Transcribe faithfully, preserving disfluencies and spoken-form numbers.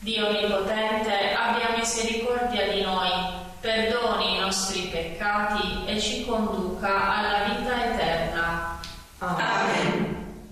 Dio Onnipotente, abbia misericordia di noi, perdoni i nostri peccati e ci conduca alla